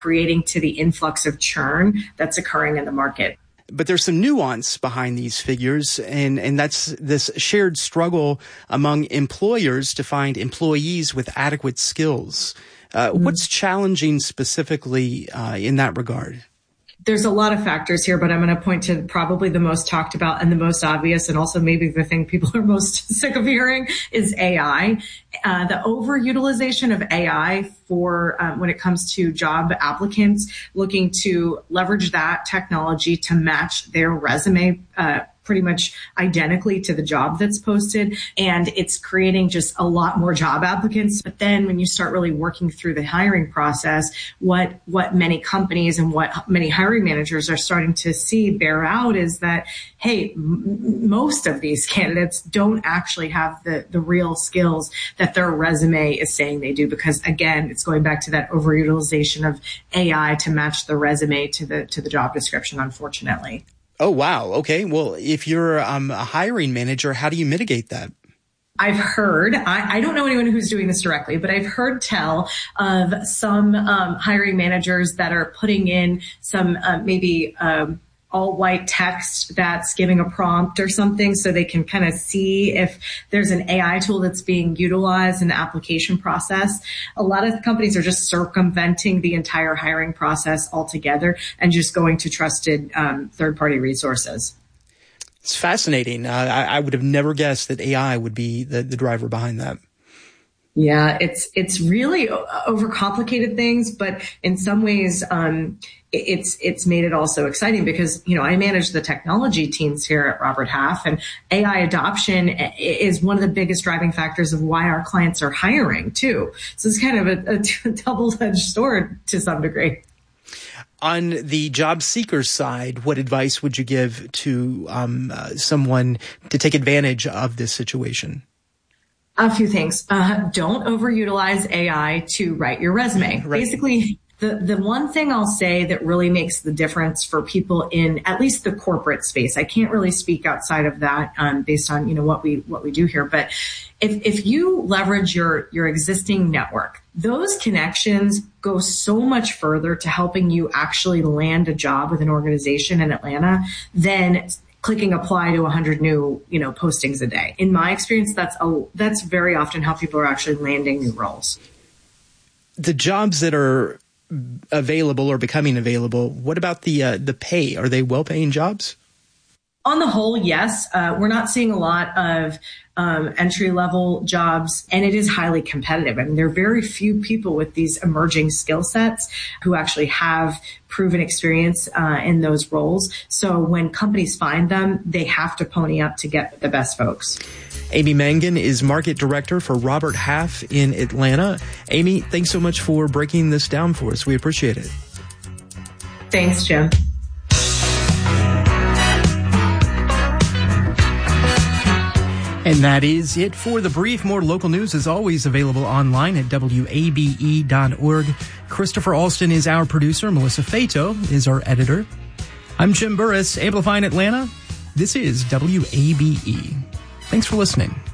creating to the influx of churn that's occurring in the market. But there's some nuance behind these figures, and that's this shared struggle among employers to find employees with adequate skills. What's challenging specifically in that regard? There's a lot of factors here, but I'm going to point to probably the most talked about and the most obvious, and also maybe the thing people are most sick of hearing is AI. The overutilization of AI for when it comes to job applicants looking to leverage that technology to match their resume pretty much identically to the job that's posted. And it's creating just a lot more job applicants. But then when you start really working through the hiring process, what many companies and what many hiring managers are starting to see bear out is that, hey, most of these candidates don't actually have the real skills that their resume is saying they do. Because again, it's going back to that overutilization of AI to match the resume to the job description, unfortunately. Oh, wow. Okay. Well, if you're a hiring manager, how do you mitigate that? I've heard, I don't know anyone who's doing this directly, but I've heard tell of some hiring managers that are putting in some maybe all white text that's giving a prompt or something so they can kind of see if there's an AI tool that's being utilized in the application process. A lot of companies are just circumventing the entire hiring process altogether and just going to trusted third-party resources. It's fascinating. I would have never guessed that AI would be the driver behind that. Yeah, it's really overcomplicated things, but in some ways, it's made it also exciting because, you know, I manage the technology teams here at Robert Half, and AI adoption is one of the biggest driving factors of why our clients are hiring too. So it's kind of a double-edged sword to some degree. On the job seeker side, what advice would you give to someone to take advantage of this situation? A few things. Don't overutilize AI to write your resume. Right. Basically, the one thing I'll say that really makes the difference for people in at least the corporate space, I can't really speak outside of that based on, you know, what we do here. But if you leverage your existing network, those connections go so much further to helping you actually land a job with an organization in Atlanta than clicking apply to 100 new, you know, postings a day. In my experience, that's very often how people are actually landing new roles. The jobs that are available or becoming available, what about the pay? Are they well-paying jobs? On the whole, yes. We're not seeing a lot of entry-level jobs, and it is highly competitive. I mean, there are very few people with these emerging skill sets who actually have proven experience in those roles. So when companies find them, they have to pony up to get the best folks. Amy Mangan is Market Director for Robert Half in Atlanta. Amy, thanks so much for breaking this down for us. We appreciate it. Thanks, Jim. And that is it for The Brief. More local news is always available online at WABE.org. Christopher Alston is our producer. Melissa Fato is our editor. I'm Jim Burris, amplifying Atlanta. This is WABE. Thanks for listening.